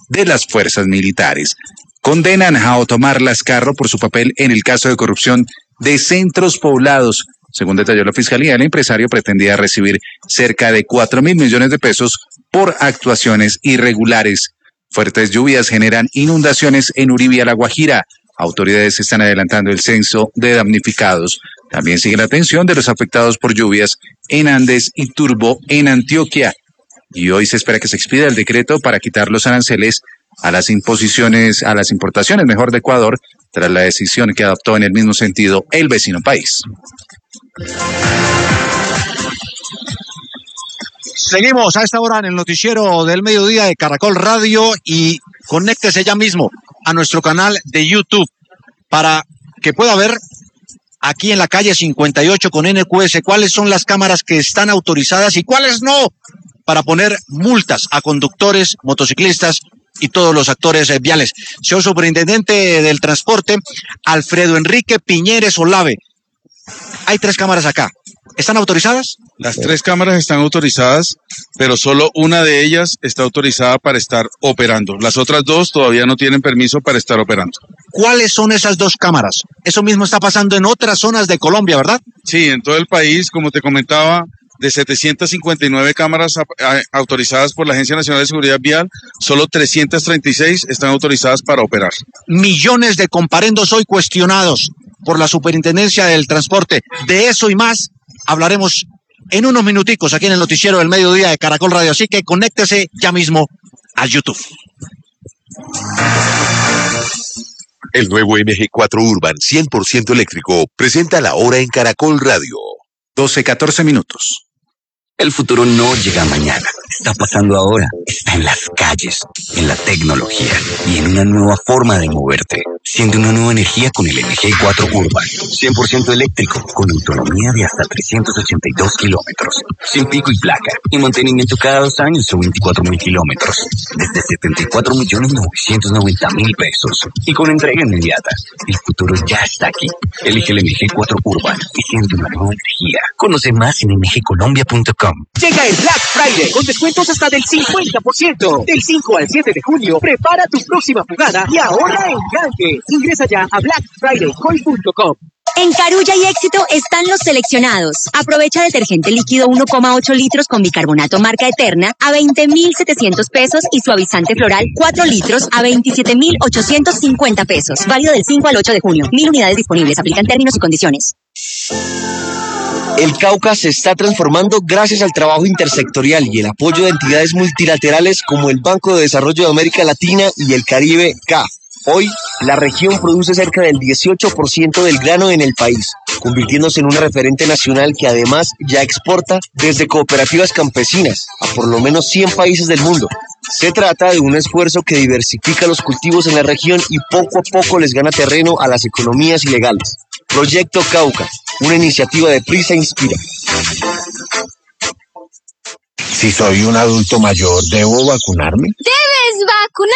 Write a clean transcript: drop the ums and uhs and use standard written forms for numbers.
de las fuerzas militares. Condenan a Otomar Lascarro por su papel en el caso de corrupción de centros poblados. Según detalló la Fiscalía, el empresario pretendía recibir cerca de 4.000 millones de pesos por actuaciones irregulares. Fuertes lluvias generan inundaciones en Uribia, La Guajira. Autoridades están adelantando el censo de damnificados. También sigue la atención de los afectados por lluvias en Andes y Turbo, en Antioquia. Y hoy se espera que se expida el decreto para quitar los aranceles a las importaciones de Ecuador, tras la decisión que adoptó en el mismo sentido el vecino país. Seguimos a esta hora en el noticiero del mediodía de Caracol Radio y conéctese ya mismo a nuestro canal de YouTube para que pueda ver aquí en la calle 58 con NQS cuáles son las cámaras que están autorizadas y cuáles no, para poner multas a conductores, motociclistas y todos los actores viales. Señor Superintendente del Transporte, Alfredo Enrique Piñeres Olave, hay 3 cámaras acá. ¿Están autorizadas? Las 3 cámaras están autorizadas, pero solo una de ellas está autorizada para estar operando. Las otras 2 todavía no tienen permiso para estar operando. ¿Cuáles son esas 2 cámaras? Eso mismo está pasando en otras zonas de Colombia, ¿verdad? Sí, en todo el país, como te comentaba, de 759 cámaras autorizadas por la Agencia Nacional de Seguridad Vial, solo 336 están autorizadas para operar. Millones de comparendos hoy cuestionados por la Superintendencia del Transporte. De eso y más hablaremos en unos minuticos aquí en el noticiero del mediodía de Caracol Radio. Así que conéctese ya mismo al YouTube. El nuevo MG4 Urban 100% eléctrico presenta la hora en Caracol Radio. 12:14 minutos. El futuro no llega mañana, está pasando ahora, está en las calles, en la tecnología y en una nueva forma de moverte. Siente una nueva energía con el MG4 Urban, 100% eléctrico, con autonomía de hasta 382 kilómetros, sin pico y placa, y mantenimiento cada 2 años o 24.000 kilómetros, desde 74.990.000 pesos, y con entrega inmediata. El futuro ya está aquí. Elige el MG4 Urban y siente una nueva energía. Conoce más en mgcolombia.com. Llega el Black Friday con descuentos hasta del 50%. Del 5 al 7 de junio, prepara tu próxima jugada y ahorra en grande. Ingresa ya a blackfridaycoin.com. En Carulla y Éxito están los seleccionados. Aprovecha detergente líquido 1,8 litros con bicarbonato marca Eterna a 20.700 pesos y suavizante floral 4 litros a 27.850 pesos. Válido del 5 al 8 de junio. 1.000 unidades disponibles. Aplican términos y condiciones. El Cauca se está transformando gracias al trabajo intersectorial y el apoyo de entidades multilaterales como el Banco de Desarrollo de América Latina y el Caribe, CAF. Hoy, la región produce cerca del 18% del grano en el país, convirtiéndose en un referente nacional que además ya exporta desde cooperativas campesinas a por lo menos 100 países del mundo. Se trata de un esfuerzo que diversifica los cultivos en la región y poco a poco les gana terreno a las economías ilegales. Proyecto Cauca, una iniciativa de Prisa Inspira. Si soy un adulto mayor, ¿debo vacunarme? ¡Debes vacunarte!